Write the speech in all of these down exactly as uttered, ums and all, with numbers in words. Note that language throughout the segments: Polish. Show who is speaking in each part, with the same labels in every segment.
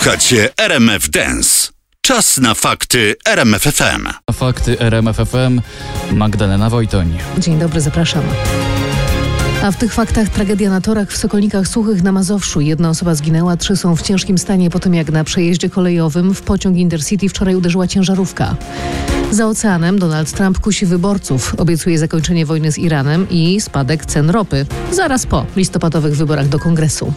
Speaker 1: Słuchacie R M F Dance. Czas na fakty R M F F M.
Speaker 2: Fakty R M F F M. Magdalena Wojtoń.
Speaker 3: Dzień dobry, zapraszam. A w tych faktach tragedia na torach w Sokolnikach Suchych na Mazowszu. Jedna osoba zginęła, trzy są w ciężkim stanie po tym, jak na przejeździe kolejowym w pociąg Intercity wczoraj uderzyła ciężarówka. Za oceanem Donald Trump kusi wyborców. Obiecuje zakończenie wojny z Iranem i spadek cen ropy. Zaraz po listopadowych wyborach do Kongresu.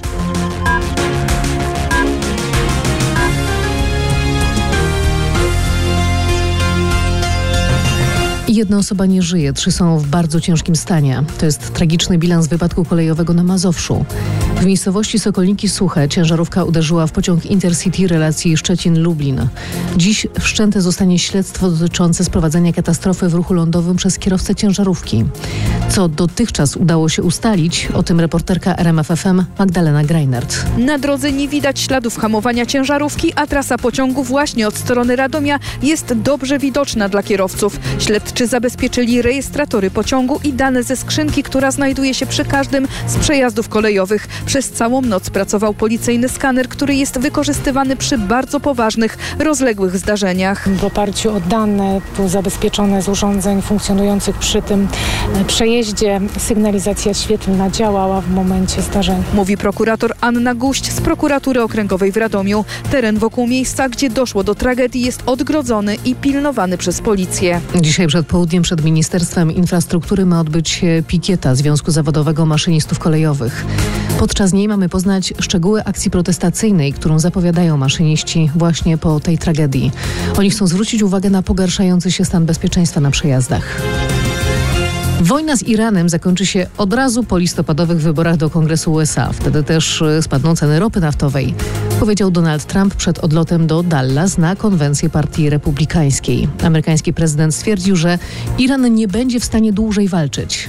Speaker 3: Jedna osoba nie żyje, trzy są w bardzo ciężkim stanie. To jest tragiczny bilans wypadku kolejowego na Mazowszu. W miejscowości Sokolniki Suche ciężarówka uderzyła w pociąg Intercity relacji Szczecin-Lublin. Dziś wszczęte zostanie śledztwo dotyczące sprowadzenia katastrofy w ruchu lądowym przez kierowcę ciężarówki. Co dotychczas udało się ustalić, o tym reporterka R M F F M Magdalena Greinert.
Speaker 4: Na drodze nie widać śladów hamowania ciężarówki, a trasa pociągu właśnie od strony Radomia jest dobrze widoczna dla kierowców. Śledczy zabezpieczyli rejestratory pociągu i dane ze skrzynki, która znajduje się przy każdym z przejazdów kolejowych. Przez całą noc pracował policyjny skaner, który jest wykorzystywany przy bardzo poważnych, rozległych zdarzeniach.
Speaker 5: W oparciu o dane tu zabezpieczone z urządzeń funkcjonujących przy tym przejeździe sygnalizacja świetlna działała w momencie zdarzenia.
Speaker 4: Mówi prokurator Anna Guść z prokuratury okręgowej w Radomiu. Teren wokół miejsca, gdzie doszło do tragedii, jest odgrodzony i pilnowany przez policję.
Speaker 3: Dzisiaj przed południem przed Ministerstwem Infrastruktury ma odbyć się pikieta Związku Zawodowego Maszynistów Kolejowych. Podczas niej mamy poznać szczegóły akcji protestacyjnej, którą zapowiadają maszyniści właśnie po tej tragedii. Oni chcą zwrócić uwagę na pogarszający się stan bezpieczeństwa na przejazdach. Wojna z Iranem zakończy się od razu po listopadowych wyborach do Kongresu U S A. Wtedy też spadną ceny ropy naftowej, powiedział Donald Trump przed odlotem do Dallas na konwencję Partii Republikańskiej. Amerykański prezydent stwierdził, że Iran nie będzie w stanie dłużej walczyć.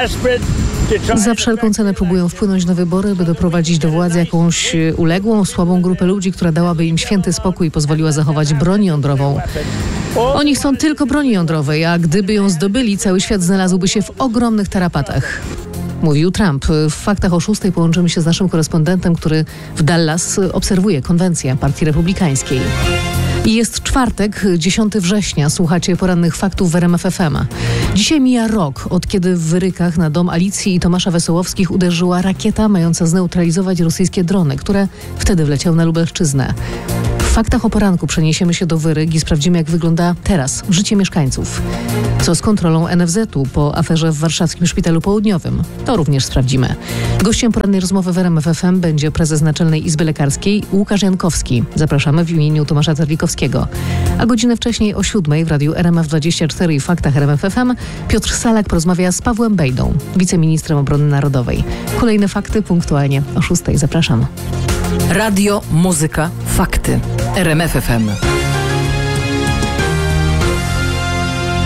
Speaker 3: Za wszelką cenę próbują wpłynąć na wybory, by doprowadzić do władzy jakąś uległą, słabą grupę ludzi, która dałaby im święty spokój i pozwoliła zachować broń jądrową. Oni chcą tylko broni jądrowej, a gdyby ją zdobyli, cały świat znalazłby się w ogromnych tarapatach. Mówił Trump. W faktach o szóstej połączymy się z naszym korespondentem, który w Dallas obserwuje konwencję Partii Republikańskiej. I jest czwartek, dziesiątego września. Słuchacie porannych faktów w R M F F M. Dzisiaj mija rok, od kiedy w Wyrykach na dom Alicji i Tomasza Wesołowskich uderzyła rakieta mająca zneutralizować rosyjskie drony, które wtedy wleciały na Lubelszczyznę. W faktach o poranku przeniesiemy się do Wyryk i sprawdzimy, jak wygląda teraz życie mieszkańców. Co z kontrolą N F Z-u po aferze w warszawskim Szpitalu Południowym? To również sprawdzimy. Gościem porannej rozmowy w R M F F M będzie prezes Naczelnej Izby Lekarskiej Łukasz Jankowski. Zapraszamy w imieniu Tomasza Terlikowskiego. A godzinę wcześniej o siódmej w radiu R M F dwadzieścia cztery i faktach R M F F M Piotr Salak porozmawia z Pawłem Bejdą, wiceministrem obrony narodowej. Kolejne fakty punktualnie o szóstej. Zapraszam.
Speaker 6: Radio, muzyka, fakty. R M F F M.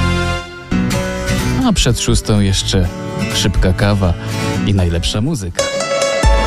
Speaker 2: A przed szóstą jeszcze szybka kawa i najlepsza muzyka.